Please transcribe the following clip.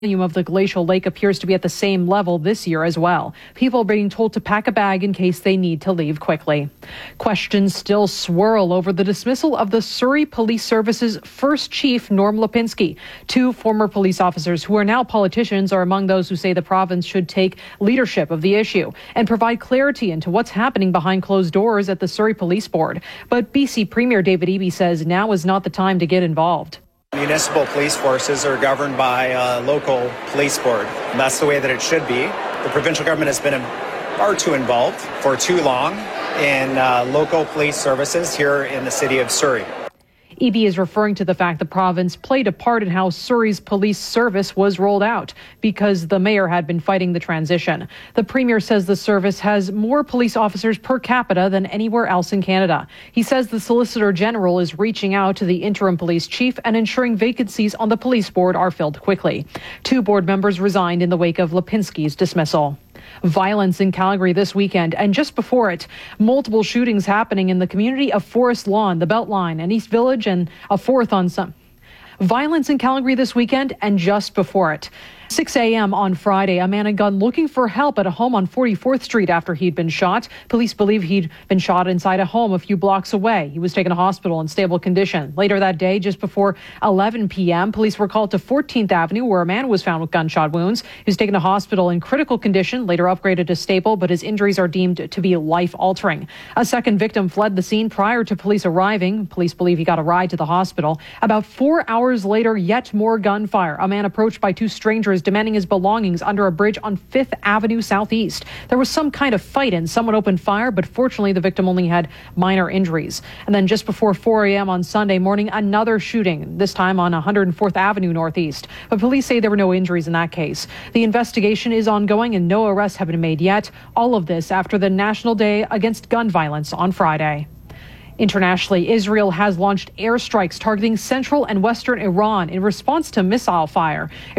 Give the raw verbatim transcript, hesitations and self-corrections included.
volume of the glacial lake appears to be at the same level this year as well. People are being told to pack a bag in case they need to leave quickly. Questions still swirl over the dismissal of the Surrey Police Service's first chief, Norm Lipinski. Two former police officers who are now politicians are among those who say the province should take leadership of the issue and provide clarity into what's happening behind closed doors at the Surrey Police Board. But B C Premier David Eby says now is not the time to get involved. Municipal police forces are governed by a local police board, and that's the way that it should be. The provincial government has been far too involved for too long in uh, local police services here in the city of Surrey. Eby is referring to the fact the province played a part in how Surrey's police service was rolled out because the mayor had been fighting the transition. The premier says the service has more police officers per capita than anywhere else in Canada. He says the Solicitor General is reaching out to the interim police chief and ensuring vacancies on the police board are filled quickly. Two board members resigned in the wake of Lipinski's dismissal. Violence in Calgary this weekend, and just before it, multiple shootings happening in the community of Forest Lawn, the Beltline, and East Village, and a fourth on some. Violence in Calgary this weekend, and just before it. six a.m. on Friday, a man and gun looking for help at a home on forty-fourth Street after he'd been shot. Police believe he'd been shot inside a home a few blocks away. He was taken to hospital in stable condition. Later that day, just before eleven p.m., police were called to fourteenth Avenue, where a man was found with gunshot wounds. He was taken to hospital in critical condition, later upgraded to stable, but his injuries are deemed to be life-altering. A second victim fled the scene prior to police arriving. Police believe he got a ride to the hospital. About four hours later, yet more gunfire. A man approached by two strangers demanding his belongings under a bridge on fifth Avenue Southeast. There was some kind of fight and someone opened fire, but fortunately the victim only had minor injuries. And then just before four a.m. on Sunday morning, another shooting, this time on one hundred fourth Avenue Northeast. But police say there were no injuries in that case. The investigation is ongoing and no arrests have been made yet. All of this after the National Day Against Gun Violence on Friday. Internationally, Israel has launched airstrikes targeting central and western Iran in response to missile fire.